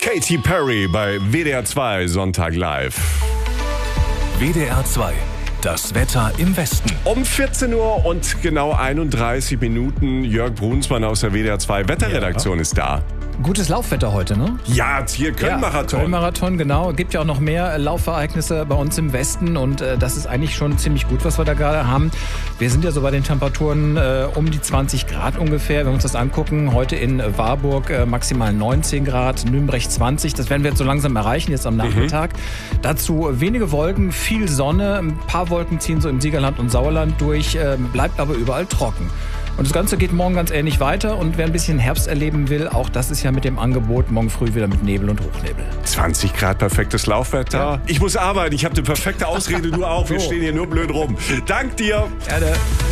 Katy Perry bei WDR 2 Sonntag live. WDR 2, das Wetter im Westen. Um 14 Uhr und genau 31 Minuten. Jörg Brunsmann aus der WDR 2 Wetterredaktion ist da. Gutes Laufwetter heute, ne? Ja, hier Köln-Marathon. Köln-Marathon, genau. Gibt ja auch noch mehr Laufereignisse bei uns im Westen und das ist eigentlich schon ziemlich gut, was wir da gerade haben. Wir sind ja so bei den Temperaturen um die 20 Grad ungefähr. Wenn wir uns das angucken, heute in Warburg maximal 19 Grad, Nürnberg 20. Das werden wir jetzt so langsam erreichen, jetzt am Nachmittag. Dazu wenige Wolken, viel Sonne. Ein paar Wolken ziehen so im Siegerland und Sauerland durch, bleibt aber überall trocken. Und das Ganze geht morgen ganz ähnlich weiter und wer ein bisschen Herbst erleben will, auch das ist ja mit dem Angebot morgen früh wieder mit Nebel und Hochnebel. 20 Grad, perfektes Laufwetter. Ja. Ich muss arbeiten, ich habe die perfekte Ausrede, du auch. Wir stehen hier nur blöd rum. Dank dir. Gerne.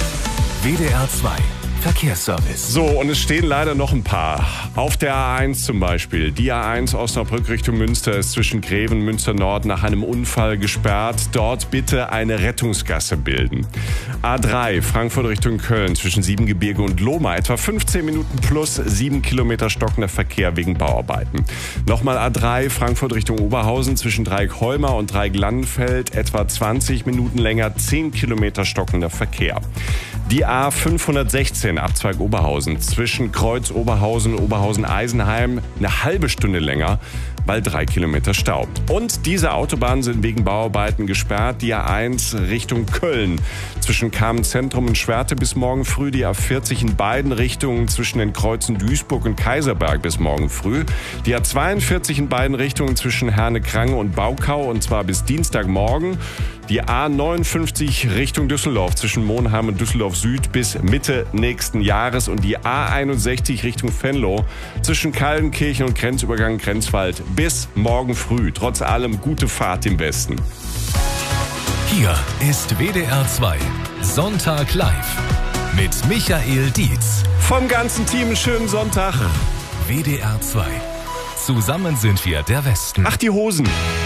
WDR 2, Verkehrsservice. So, und es stehen leider noch ein paar. Auf der A1 zum Beispiel. Die A1 Osnabrück Richtung Münster ist zwischen Greven und Münster Nord nach einem Unfall gesperrt. Dort bitte eine Rettungsgasse bilden. A3 Frankfurt Richtung Köln zwischen Siebengebirge und Lohmar. Etwa 15 Minuten plus 7 Kilometer stockender Verkehr wegen Bauarbeiten. Nochmal A3 Frankfurt Richtung Oberhausen zwischen Dreieck-Holmer und Dreieck-Landenfeld. Etwa 20 Minuten länger, 10 Kilometer stockender Verkehr. Die A516 Abzweig Oberhausen zwischen Kreuz Oberhausen und Oberhausen-Eisenheim eine halbe Stunde länger, weil 3 Kilometer Stau. Und diese Autobahnen sind wegen Bauarbeiten gesperrt. Die A1 Richtung Köln zwischen Kamenz-Zentrum und Schwerte bis morgen früh. Die A40 in beiden Richtungen zwischen den Kreuzen Duisburg und Kaiserberg bis morgen früh. Die A42 in beiden Richtungen zwischen Herne-Krange und Baukau und zwar bis Dienstagmorgen. Die A59 Richtung Düsseldorf zwischen Monheim und Düsseldorf Süd bis Mitte nächsten Jahres und die A61 Richtung Venlo zwischen Kaldenkirchen und Grenzübergang Grenzwald bis morgen früh. Trotz allem gute Fahrt im Westen. Hier ist WDR 2 Sonntag live mit Michael Dietz. Vom ganzen Team einen schönen Sonntag. WDR 2. Zusammen sind wir der Westen. Ach, die Hosen.